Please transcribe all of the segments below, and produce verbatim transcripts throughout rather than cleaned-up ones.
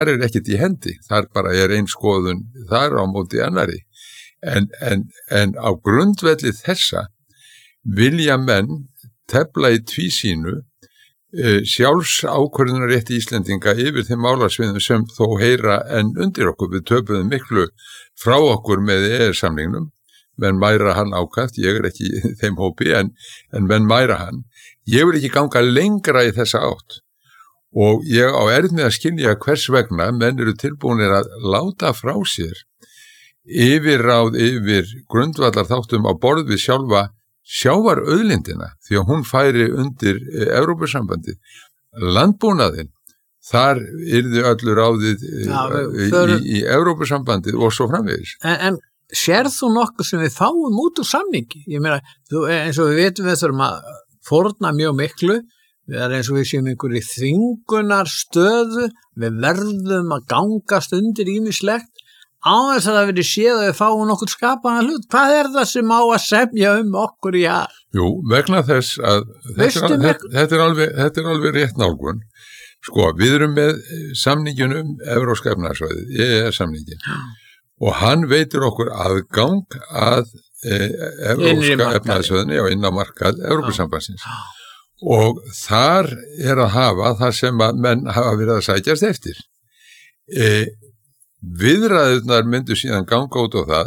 þar er ekkert í hendi, þar bara er ein skoðun þar á móti annari. En, en, en á grundvelli þessa vilja menn tefla í tvísýnu e, sjálfs ákvörðunarrétti Íslendinga yfir þeim málasviðum sem þó heyra en undir okkur. Við töpuðum miklu frá okkur með E E S-samningnum, menn mæra hann ákaft, ég er ekki í þeim hópi, en, en menn mæra hann. Ég vil ekki ganga lengra í þessa átt og ég á erfitt með að skilja hvers vegna menn eru tilbúinir að láta frá sér yfirráð yfir grundvallar þáttum á borð við sjálfa sjávarauðlindina, því að hún færi undir e, Evrópusambandið. Landbúnaðinn, þar yrði öllu ráðið e, Já, fyrir... í, í Evrópusambandið og svo framvegis. En, en sérð þú nokkuð sem við fáum út úr samningi? Ég meina, þú, eins og við vitum við þurfum að fórna mjög miklu, við erum eins og við séum einhverju þvingunar stöðu, við verðum að gangast undir ýmislegt, á þess að það verið séð að við fáum nokkur skapaðan hlut. Hvað er það sem á að semja um okkur í ár? Jú, vegna þess að þetta er, þetta, þetta, er alveg, þetta er alveg rétt nálgun. Sko, við erum með samningin um Evrópska efnahagssvæðið, E E S-samningin, og hann veitir okkur aðgang að e, Evrópska efnahagssvæðinni og inn á markað Evrópusambandsins. Og þar er að hafa það sem að menn hafa verið að sækjast eftir. E, Viðræðurnar myndu síðan ganga út á það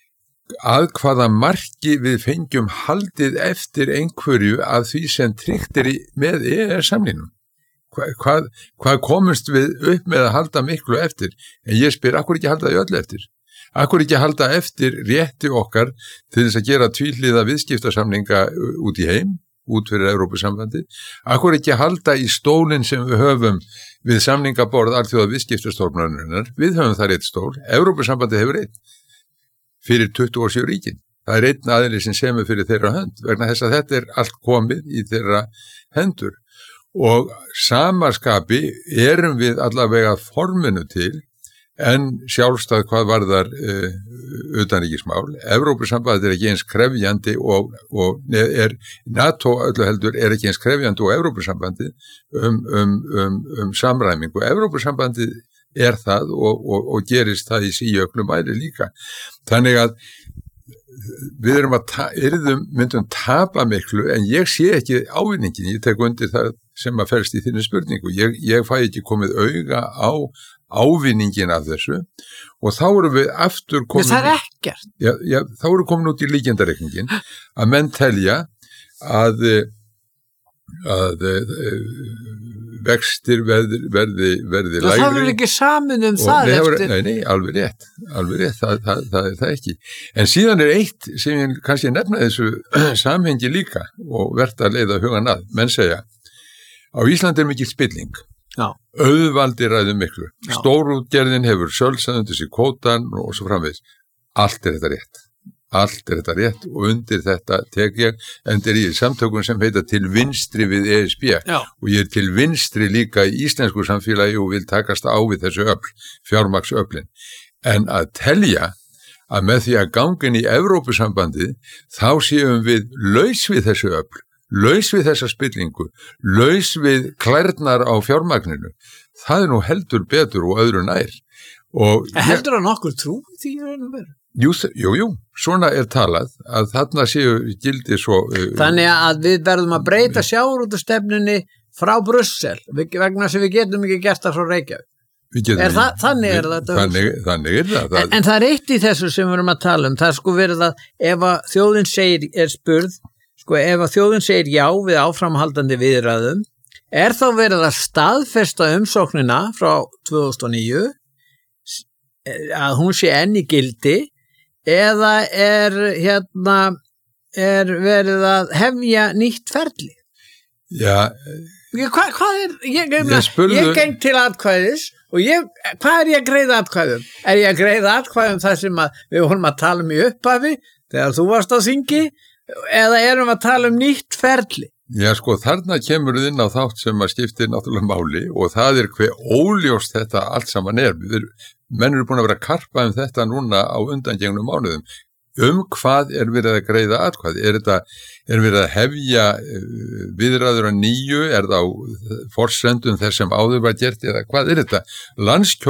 að hvaða marki við fengjum haldið eftir einhverju af því sem tryggt er í, með E E S-samningnum. Hva, hvað, hvað komumst við upp með að halda miklu eftir? En ég spyr, akkur ekki halda því öll eftir? Akkur ekki halda eftir rétti okkar til þess að gera tvíhliða viðskiptasamninga út í heim, út fyrir Evrópusambandið? Akkur ekki halda í stólinn sem við höfum við samningaborð alþjóða viðskiptastofnunarinnar? Við höfum þar eitt stól, Evrópusambandið hefur einn fyrir tuttugu og sjö ríkin. Það er einn aðili sem semur fyrir þeirra hönd, vegna þess að þetta er allt komið í þeirra hendur. Og samaskapi erum við allavega forminu til, en sjálfstæð hvað varðar uh, utanríkismál. Evrópusambandið er ekki eins krefjandi og, og er, NATO öllu heldur er ekki eins krefjandi og Evrópusambandið um, um, um, um samræmingu. Evrópusambandið er það og, og, og gerist það í síjöfnum mæli líka. Þannig að við erum að ta- yrðum, myndum tapa miklu, en ég sé ekki ávinningin. Ég tek undir það sem að felst í þinni spurningu. Ég, ég fæ ekki komið auga á ávinningin af þessu og þá erum við aftur komin... Það er ekkert. Já, já, þá erum við komin út í líkjendareikningin að menn telja að, að, að vextir verði, verði, verði lægri. Það verður ekki samin um það nei, eftir... Nei, nei, alveg rétt, alveg rétt, það, það, það er það ekki. En síðan er eitt sem ég kannski nefna þessu samhengi líka og verðt að leiða hugan að. Menn segja, á Íslandi er mikil spilling. Já. Auðvaldi ræðum miklu. Stórútgerðin hefur sölsað undir sig kvótan og svo framvegis. Allt er þetta rétt. Allt er þetta rétt og undir þetta tek ég endur í samtökum sem heita til vinstri við E S B. Já. Og ég er til vinstri líka í íslensku samfélagi og vil takast á við þessu öfl, fjármagnsöflin. En að telja að með því að gangin í Evrópusambandið þá séum við laus við þessu öfl, laus við þessa spillingu, laus við klærnar á fjármagninu. Það er nú heldur betur og öðru nær. Og heldur að nokkur trú því er einu verið? Jú, jú, jú, svona er talað að þarna séu gildi svo... Uh, Þannig að við verðum að breyta sjávarútvegastefnunni frá Brussel, vegna sem við getum ekki gert það frá Reykjavík. Er það, þannig er þetta. Þannig, þannig er það. En, en það er eitt í þessu sem við erum að tala um, það er sko verið að ef að þjóðin segir, er spurð, sko ef að þjóðin segir já við áframhaldandi viðræðum, er þá verið að staðfesta umsóknina frá tvö þúsund og níu, að hún sé enn í gildi, eða er hérna er verið að hefja nýtt ferli? Já. Hva, hvað er, ég, ég, ég, spurðu... ég geng til atkvæðis og ég, hvað er ég að greiða atkvæðum? Er ég að greiða atkvæðum þar sem að við vorum að tala um í upphafi þegar þú varst á þingi, eða erum að tala um nýtt ferli? Já, sko, þarna kemur við inn á þátt sem að skiptir náttúrulega máli og það er hver óljóst þetta allt saman er. Við, menn eru búin að vera að karpa um þetta núna á undangengnum mánuðum. um hvað er verið að greiða atkvæði, er þetta, er verið að hefja viðræður að nýju, er það á forsendum þess sem áður var gert eða hvað er þetta? Landskjörstjórn